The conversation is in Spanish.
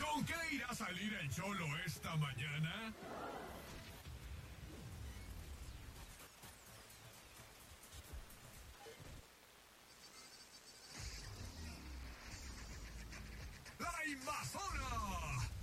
¿Con qué irá a salir el Cholo esta mañana? ¡La invasora!